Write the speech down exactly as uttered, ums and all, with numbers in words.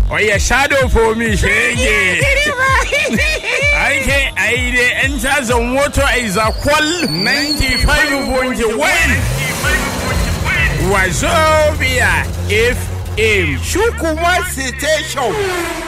Oya shadow for me, shege. Ake aide enter the water is a qual ninety-five point one. Wazobia F M. Shukuma Station.